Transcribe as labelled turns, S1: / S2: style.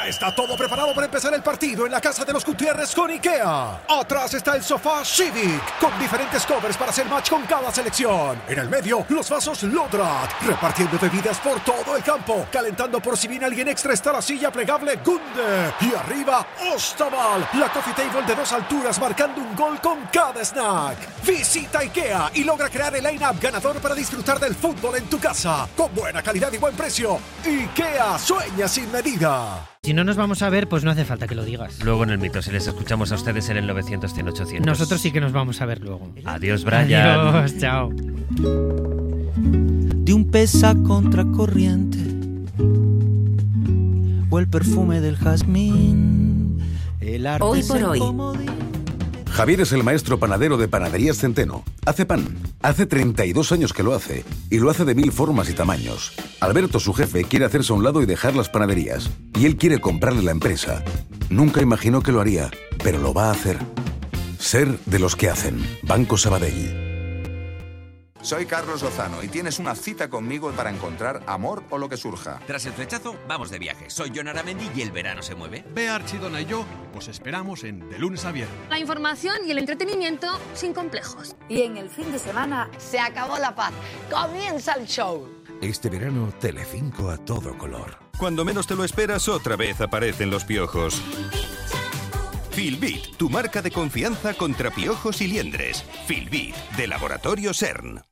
S1: Ya está todo preparado para empezar el partido en la casa de los Gutiérrez con IKEA. Atrás está el sofá Civic, con diferentes covers para hacer match con cada selección. En el medio, los vasos Lodrat, repartiendo bebidas por todo el campo. Calentando por si viene alguien extra está la silla plegable Gunde. Y arriba, Ostaval, la coffee table de 2 alturas marcando un gol con cada snack. Visita IKEA y logra crear el line-up ganador para disfrutar del fútbol en tu casa. Con buena calidad y buen precio. IKEA, sueña sin medida.
S2: Si no nos vamos a ver, pues no hace falta que lo digas.
S3: Luego en el mito, si les escuchamos a ustedes en el 900, 100, 800.
S2: Nosotros sí que nos vamos a ver luego.
S3: Adiós, Brian.
S2: Adiós, chao.
S4: De un pez a contracorriente, o el perfume del jazmín, el arte
S5: Hoy por hoy.
S6: Javier es el maestro panadero de Panaderías Centeno. Hace pan. Hace 32 años que lo hace. Y lo hace de 1000 formas y tamaños. Alberto, su jefe, quiere hacerse a un lado y dejar las panaderías. Y él quiere comprarle la empresa. Nunca imaginó que lo haría, pero lo va a hacer. Ser de los que hacen. Banco Sabadell.
S7: Soy Carlos Lozano y tienes una cita conmigo para encontrar amor o lo que surja.
S8: Tras el flechazo, vamos de viaje. Soy Jon Aramendi y el verano se mueve.
S9: Bea Archidona y yo os esperamos en De Lunes a Viernes.
S10: La información y el entretenimiento sin complejos.
S5: Y en el fin de semana
S11: se acabó la paz. Comienza el show.
S12: Este verano, Telecinco a todo color.
S13: Cuando menos te lo esperas, otra vez aparecen los piojos. Filbit, tu marca de confianza contra piojos y liendres. Filbit, de Laboratorio CERN.